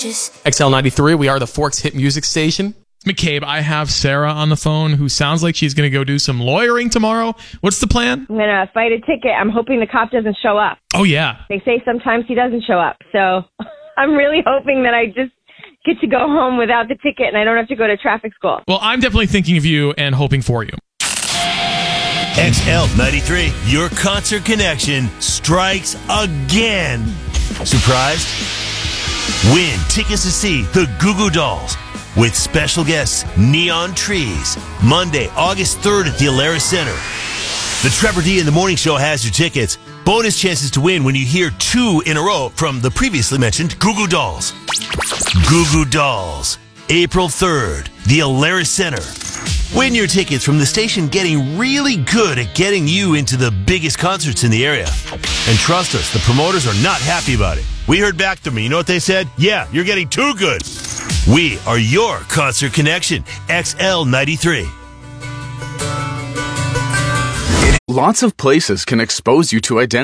XL93, we are the Forks Hit Music Station. McCabe, I have Sarah on the phone who sounds like she's going to go do some lawyering tomorrow. What's the plan? I'm going to fight a ticket. I'm hoping the cop doesn't show up. Oh, yeah. They say sometimes he doesn't show up. So I'm really hoping that I just get to go home without the ticket and I don't have to go to traffic school. Well, I'm definitely thinking of you and hoping for you. XL93, your concert connection strikes again. Surprised? Win tickets to see the Goo Goo Dolls with special guests Neon Trees, Monday, August 3rd at the Alaris Center. The Trevor D in the Morning Show has your tickets. Bonus chances to win when you hear 2 in a row from the previously mentioned Goo Goo Dolls. Goo Goo Dolls, April 3rd, the Alaris Center. Win your tickets from the station getting really good at getting you into the biggest concerts in the area. And trust us, the promoters are not happy about it. We heard back from me. You know what they said? Yeah, you're getting too good. We are your concert connection, XL93. Lots of places can expose you to identity.